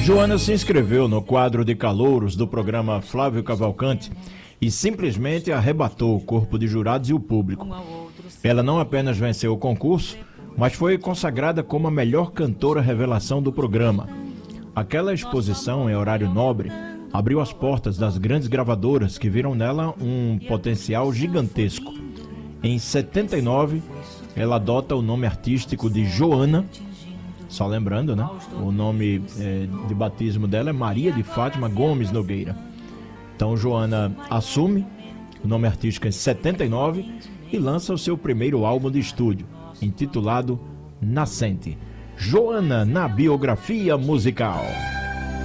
Joana se inscreveu no quadro de calouros do programa Flávio Cavalcante e simplesmente arrebatou o corpo de jurados e o público. Ela não apenas venceu o concurso, mas foi consagrada como a melhor cantora revelação do programa. Aquela exposição em horário nobre abriu as portas das grandes gravadoras que viram nela um potencial gigantesco. Em 79, ela adota o nome artístico de Joana. Só lembrando, né? O nome de batismo dela é Maria de Fátima Gomes Nogueira. Então Joana assume o nome artístico em 79 e lança o seu primeiro álbum de estúdio, intitulado Nascente. Joana na biografia musical.